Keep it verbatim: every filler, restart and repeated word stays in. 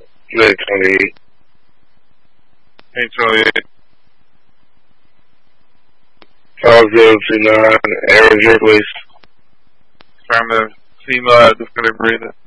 Lit twenty-eight. Eight twenty-eight. five zero two nine, Aaron Jerkways. Affirmative. Female active, can I breathe it?